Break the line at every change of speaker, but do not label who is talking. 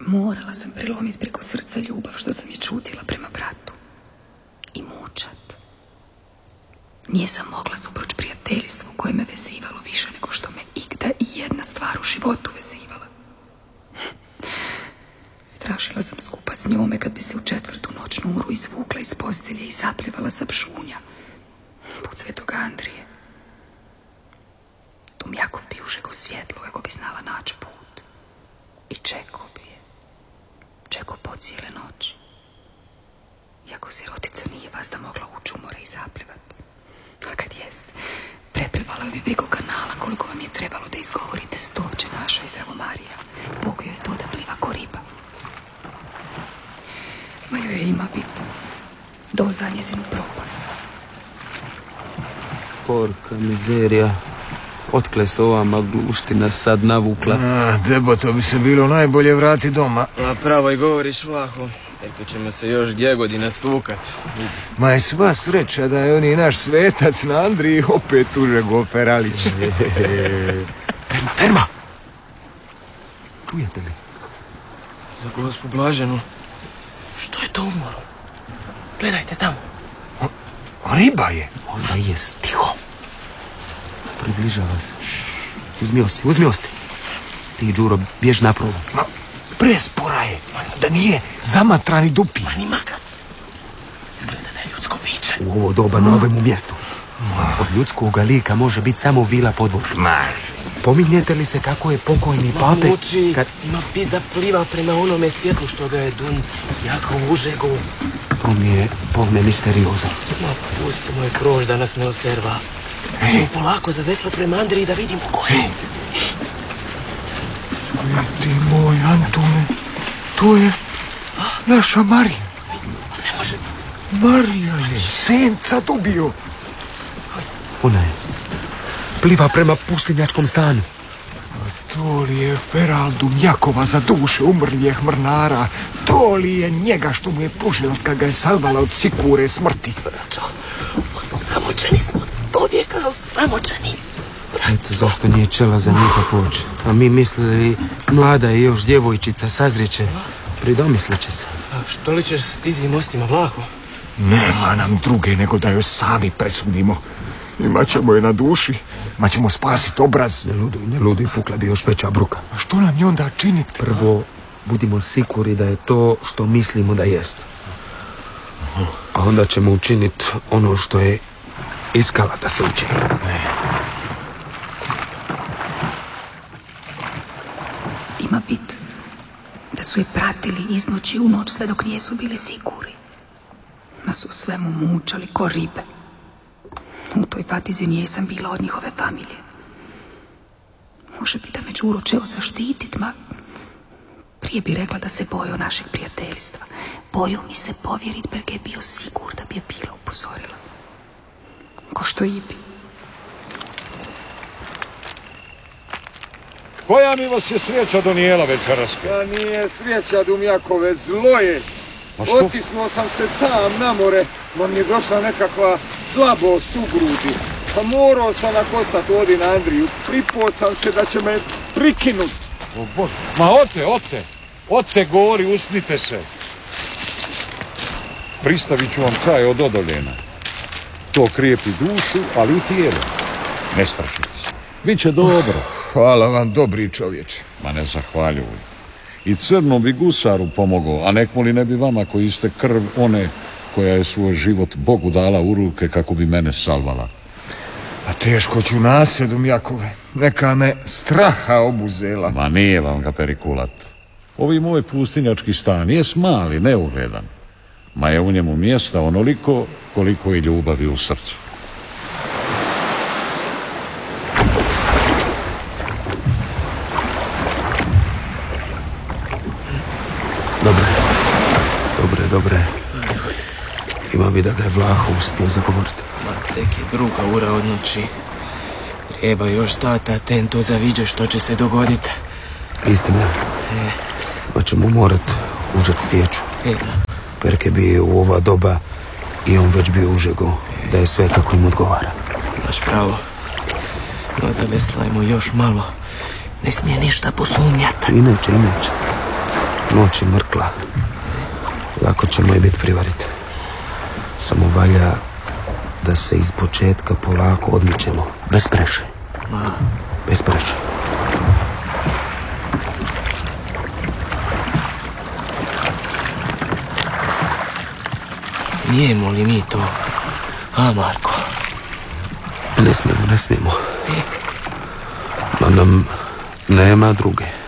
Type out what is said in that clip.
Morala sam prelomiti preko srca ljubav što sam je čutila prema bratu. I mučat. Nije sam mogla supruč prijateljstvu koje me vezivalo više nego što me igda i jedna stvar u životu vezivala. Strašila sam skupa s njome kad bi se u 4. noćnu uru izvukla iz postelje i zapljevala sa pšunja put Svetog Andrije. Jakov bi užego svjetlo kako bi znala naći put. I čekao bi je. Čekao po cijele noći. Jako sirotica nije vazda mogla ući u more i zaplivat. A kad jest, preplivala bi preko kanala koliko vam je trebalo da izgovorite stoće naša i Zdravomarija. Bog joj je to da pliva ko riba. Ma joj je ima bit do za njezinu propast.
Porka, mizerija. Otkle se ova magluština sad navukla.
Debo, to bi se bilo najbolje vrati doma.
A pravo i govoriš, Vlaho. Eko ćemo se još 2 godine sukat.
Ma je sva sreća da je oni naš svetac na Andriji opet užego Feralić.
Ferma! Čujete li?
Za Gospu Blaženu. Što je to umoro? Gledajte tamo.
Riba je.
Onda jest, tiho. Približava se. Uzmi osti. Ti, Đuro, bjež napravo.
Ma, prespora je. Da nije zamatrani dupi.
Ma ni makac. Izgleda da je ljudsko biće.
U ovo doba na ovemu mjestu. Od ljudskog lika može biti samo vila podvodna. Spominjete li se kako je pokojni pape...
Muči, ima bit da pliva prema onome svjetlu što ga je dun jako užego.
To mi je polne misteriozno.
Ma pustimo je prož da nas ne oserva. Ćemo polako zaveslat prema Andriji da vidimo ko je.
Ti moj, Antone, to je naša Marija.
Ne može.
Marija je senca dobio.
Ona je. Pliva prema pustinjačkom stanu.
To li je Feraldum Jakova za duše umrljih mrnara? To li je njega što mu je pružila kad ga je salvala od sikure smrti?
Braćo, osramoćeni smo do vijeka, osramoćeni.
Eto zašto nije čela za njih poč. A mi mislili, mlada je još djevojčica, sazrijeće. Pridomislit će se.
A što li ćeš s tizim mostima, Vlaho?
Nema nam druge nego da joj sami presudimo. Imaćemo je na duši, ma ćemo spasiti obraz.
Ne luduj, pukla bi još veća bruka.
A što nam je onda činiti?
Prvo, budimo sigurni da je to što mislimo da jest. A onda ćemo učiniti ono što je iskala da se učini.
Ima bit da su je pratili iz noći u noć sve dok nijesu bili siguri. Ma su svemu mučali ko ribe. U toj fatizi nijesam bila od njihove familije. Može bi da me Đuro čeo zaštitit, ma prije bi rekla da se bojao našeg prijateljstva. Bojao mi se povjerit, jer je bio sigur da bi je bila upozorila. Ko što i bi.
Koja mi vas je sreća donijela večeras?
Ja nije sreća, Dumjakove, zlo je. Otisnuo sam se sam na more, ma mi je došla nekakva slabost u grudi. Pa morao sam nakostat ovdje na Andriju. Pripao sam se da će me prikinut.
O Bože. Ma ote govori, uspnite se. Pristavit ću vam čaj od odoljena. To krijepi dušu, ali i tijelo. Ne strašite se. Biće dobro.
Hvala vam, dobri čovječe.
Ma ne zahvaljuj. I crnom bi gusaru pomogao, a nek li ne bi vama koji ste krv one koja je svoj život Bogu dala u ruke kako bi mene salvala.
A teško ću nasjedom, Jakove. Neka me straha obuzela.
Ma nije vam ga perikulat. Ovi moj pustinjački stan jest mali, neugledan. Ma je u njemu mjesta onoliko koliko i ljubavi u srcu.
Dobre. Ima bi da ga je Vlaho uspio zagovoriti.
Ma tek je 2 ura od noći. Treba još stati atento za viđe što će se dogoditi.
Istina. Pa ćemo morat užet stječu.
Da.
Perke bi u ova doba i on već bio užego, da je sve kako im odgovara.
Baš pravo. No zaveslajmo još malo. Ne smije ništa posumnjati.
Inače. Noć je mrkla. Lako ćemo je biti privarit. Samo valja da se iz početka polako odmičemo. Bez preše. Bez preše.
Smijemo li mi to? A, Marko?
Ne smijemo. Ma nam nema druge.